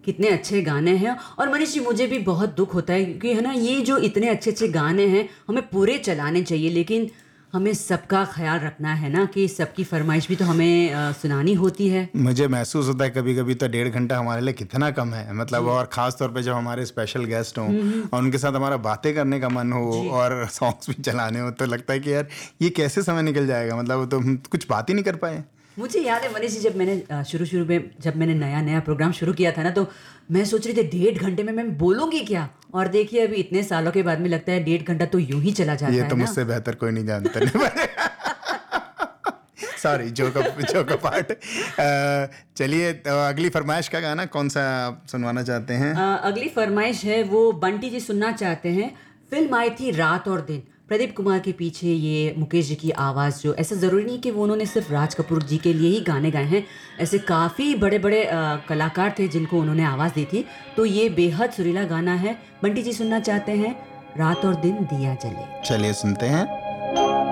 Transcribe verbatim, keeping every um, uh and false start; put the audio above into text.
कितने अच्छे गाने हैं। और मनीष जी मुझे भी बहुत दुख होता है क्योंकि है ना, ये जो इतने अच्छे अच्छे गाने हैं हमें पूरे चलाने चाहिए, लेकिन हमें सबका ख्याल रखना है ना कि सबकी फरमाइश भी तो हमें आ, सुनानी होती है। मुझे महसूस होता है कभी कभी तो डेढ़ घंटा हमारे लिए कितना कम है, मतलब जी। और ख़ास तौर पे जब हमारे स्पेशल गेस्ट हों हम्म, हम्म। और उनके साथ हमारा बातें करने का मन हो जी। और सॉन्ग्स भी चलाने हो, तो लगता है कि यार ये कैसे समय निकल जाएगा, मतलब तो हम कुछ बात ही नहीं कर पाए। मुझे याद है मनीष जी, जब मैंने अ, शुरू शुरू में जब मैंने नया नया प्रोग्राम शुरू किया था ना, तो मैं सोच रही थी डेढ़ घंटे में मैं बोलूँगी क्या, और देखिए अभी इतने सालों के बाद में लगता है डेढ़ घंटा तो यूं ही चला ये जाता है तो ना। मुझसे बेहतर कोई नहीं जानता। Sorry, joke joke part. चलिए, तो अगली फरमाइश का गाना कौन सा आप सुनवाना चाहते हैं? अ, अगली फरमाइश है वो बंटी जी सुनना चाहते हैं। फिल्म आई थी रात और दिन, प्रदीप कुमार के पीछे ये मुकेश जी की आवाज़, जो ऐसा ज़रूरी नहीं कि वो उन्होंने सिर्फ राज कपूर जी के लिए ही गाने गाए हैं, ऐसे काफ़ी बड़े बड़े अ, कलाकार थे जिनको उन्होंने आवाज़ दी थी। तो ये बेहद सुरीला गाना है, बंटी जी सुनना चाहते हैं, रात और दिन दिया जले। चलिए सुनते हैं।